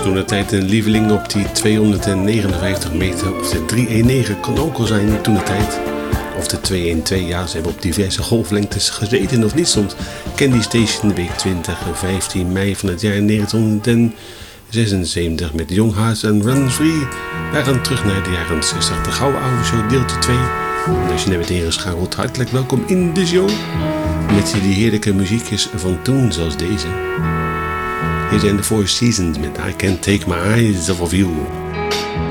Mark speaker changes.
Speaker 1: toen de tijd een lieveling op die 259 meter. Of de 319 kan ook al zijn toen de tijd. Of de 212, ja, ze hebben op diverse golflengtes gezeten of niet. Stond Candy Station de week 20, 15 mei van het jaar 1976 met Young Hearts en Run Free. Wij gaan terug naar de jaren 60, de Gouden Oude Show, deeltje 2. En als je net bent ingeschakeld, hartelijk welkom in de show. Met die heerlijke muziekjes van toen, zoals deze. Hier zijn de Four Seasons met I Can't Take My Eyes Off of You.